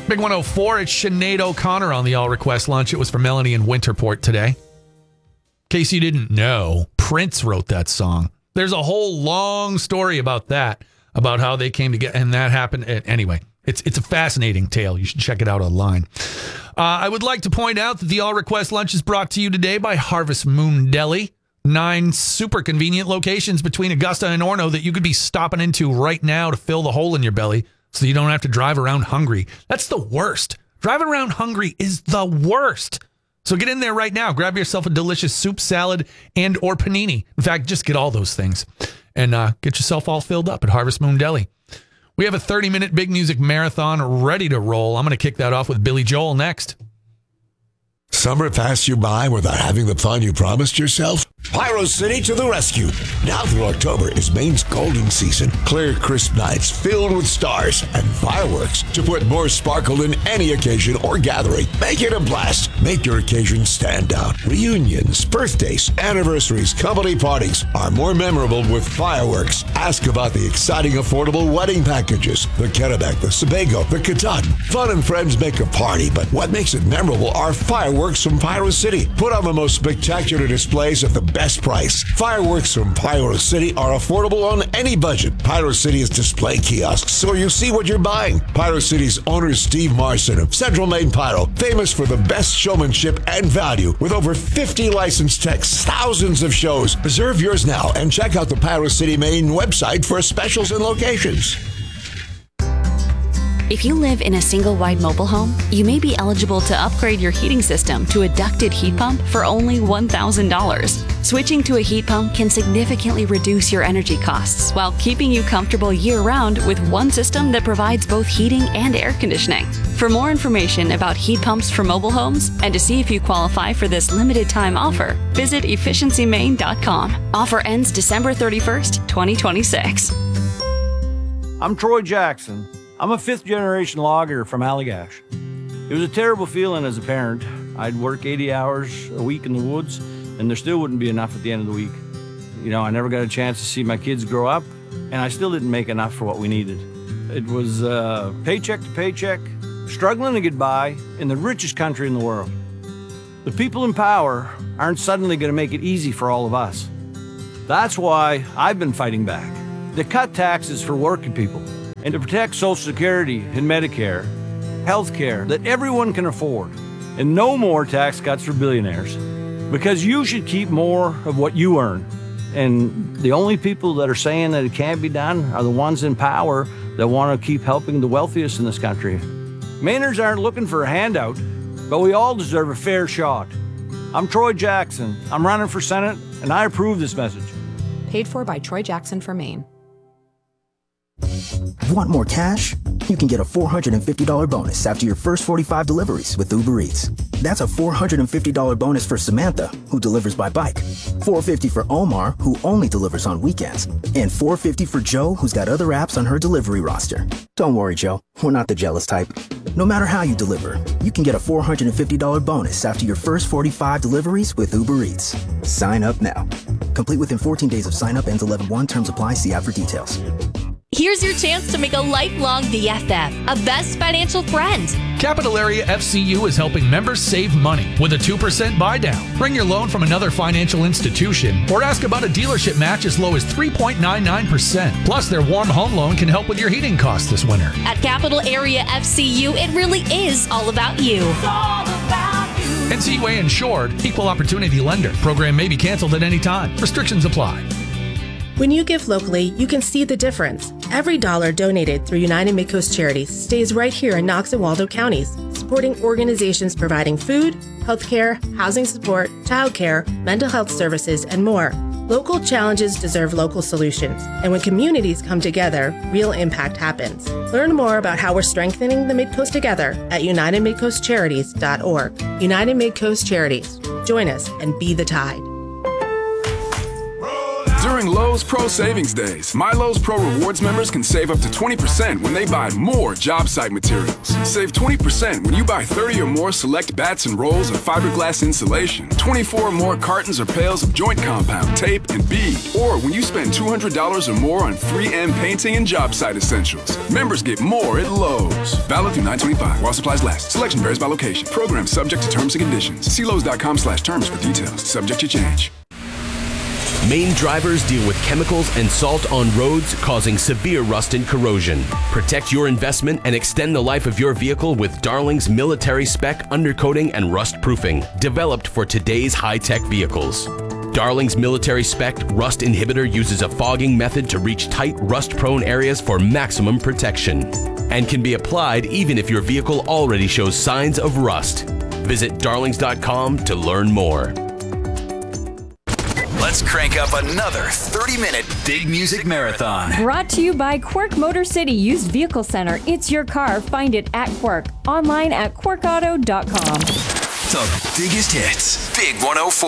Big 104, it's Sinead O'Connor on the All Request Lunch. It was for Melanie in Winterport today. In case you didn't know, Prince wrote that song. There's a whole long story about that, about how they came together, and that happened. Anyway, it's a fascinating tale. You should check it out online. I would like to point out that the All Request Lunch is brought to you today by Harvest Moon Deli. 9 super convenient locations between Augusta and Orono that you could be stopping into right now to fill the hole in your belly so you don't have to drive around hungry. That's the worst. Driving around hungry is the worst. So get in there right now. Grab yourself a delicious soup, salad, and or panini. In fact, just get all those things and get yourself all filled up at Harvest Moon Deli. We have a 30-minute big music marathon ready to roll. I'm going to kick that off with Billy Joel next. Summer passed you by without having the fun you promised yourself? Pyro City to the rescue. Now through October is Maine's golden season. Clear, crisp nights filled with stars and fireworks to put more sparkle than any occasion or gathering. Make it a blast. Make your occasion stand out. Reunions, birthdays, anniversaries, company parties are more memorable with fireworks. Ask about the exciting, affordable wedding packages. The Kennebec, the Sebago, the Katahdin. Fun and friends make a party, but what makes it memorable are fireworks from Pyro City. Put on the most spectacular displays at the best price. Fireworks from Pyro City are affordable on any budget. Pyro City is display kiosks, so you see what you're buying. Pyro City's owner, Steve Marson of Central Maine Pyro, famous for the best showmanship and value, with over 50 licensed techs, thousands of shows. Reserve yours now and check out the Pyro City Maine website for specials and locations. If you live in a single-wide mobile home, you may be eligible to upgrade your heating system to a ducted heat pump for only $1,000. Switching to a heat pump can significantly reduce your energy costs while keeping you comfortable year-round with one system that provides both heating and air conditioning. For more information about heat pumps for mobile homes and to see if you qualify for this limited-time offer, visit efficiencymaine.com. Offer ends December 31st, 2026. I'm Troy Jackson. I'm a fifth-generation logger from Allagash. It was a terrible feeling as a parent. I'd work 80 hours a week in the woods, and there still wouldn't be enough at the end of the week. You know, I never got a chance to see my kids grow up, and I still didn't make enough for what we needed. It was paycheck to paycheck, struggling to get by in the richest country in the world. The people in power aren't suddenly going to make it easy for all of us. That's why I've been fighting back. To cut taxes for working people, and to protect Social Security and Medicare, health care that everyone can afford, and no more tax cuts for billionaires. Because you should keep more of what you earn. And the only people that are saying that it can't be done are the ones in power that want to keep helping the wealthiest in this country. Mainers aren't looking for a handout, but we all deserve a fair shot. I'm Troy Jackson. I'm running for Senate, and I approve this message. Paid for by Troy Jackson for Maine. Want more cash? You can get a $450 bonus after your first 45 deliveries with Uber Eats. That's a $450 bonus for Samantha, who delivers by bike, $450 for Omar, who only delivers on weekends, and $450 for Joe, who's got other apps on her delivery roster. Don't worry, Joe, we're not the jealous type. No matter how you deliver, you can get a $450 bonus after your first 45 deliveries with Uber Eats. Sign up now. Complete within 14 days of sign up. Ends 11/1. Terms apply. See app for details. Here's your chance to make a lifelong BFF, a best financial friend. Capital Area FCU is helping members save money with a 2% buy down. Bring your loan from another financial institution or ask about a dealership match as low as 3.99%. Plus, their warm home loan can help with your heating costs this winter. At Capital Area FCU, it really is all about you. It's all about you. NCUA insured, equal opportunity lender. Program may be canceled at any time. Restrictions apply. When you give locally, you can see the difference. Every dollar donated through United Midcoast Charities stays right here in Knox and Waldo counties, supporting organizations providing food, healthcare, housing support, childcare, mental health services, and more. Local challenges deserve local solutions, and when communities come together, real impact happens. Learn more about how we're strengthening the Midcoast together at UnitedMidcoastCharities.org. United Midcoast Charities. Join us and be the tide. During Lowe's Pro Savings Days, My Lowe's Pro Rewards members can save up to 20% when they buy more job site materials. Save 20% when you buy 30 or more select bats and rolls of fiberglass insulation, 24 or more cartons or pails of joint compound, tape, and bead, or when you spend $200 or more on 3M painting and job site essentials. Members get more at Lowe's. Valid through 9/25 while supplies last. Selection varies by location. Program subject to terms and conditions. See Lowe's.com/terms for details. Subject to change. Maine drivers deal with chemicals and salt on roads causing severe rust and corrosion. Protect your investment and extend the life of your vehicle with Darling's military spec undercoating and rust proofing, developed for today's high-tech vehicles. Darling's military spec rust inhibitor uses a fogging method to reach tight, rust-prone areas for maximum protection, and can be applied even if your vehicle already shows signs of rust. Visit darlings.com to learn more. Let's crank up another 30-minute Big Music Marathon. Brought to you by Quirk Motor City Used Vehicle Center. It's your car. Find it at Quirk. Online at quirkauto.com. The biggest hits. Big 104.